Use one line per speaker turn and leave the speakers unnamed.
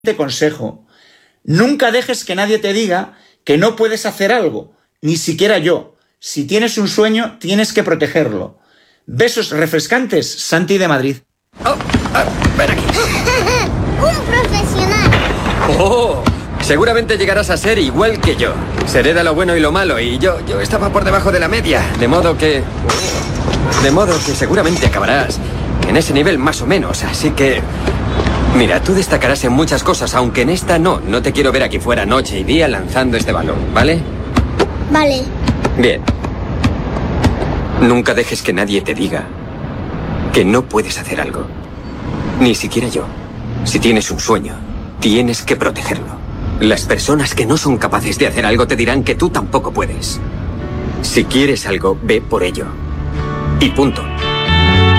Te consejo, nunca dejes que nadie te diga que no puedes hacer algo, ni siquiera yo. Si tienes un sueño, tienes que protegerlo. Besos refrescantes, Santi de Madrid.
Ven aquí.
¡Un profesional!
¡Oh! Seguramente llegarás a ser igual que yo. Se hereda lo bueno y lo malo, y yo estaba por debajo de la media. De modo que seguramente acabarás en ese nivel más o menos, así que... Mira, tú destacarás en muchas cosas, aunque en esta no. No te quiero ver aquí fuera noche y día lanzando este balón, ¿vale?
Vale.
Bien. Nunca dejes que nadie te diga que no puedes hacer algo. Ni siquiera yo. Si tienes un sueño, tienes que protegerlo. Las personas que no son capaces de hacer algo te dirán que tú tampoco puedes. Si quieres algo, ve por ello. Y punto.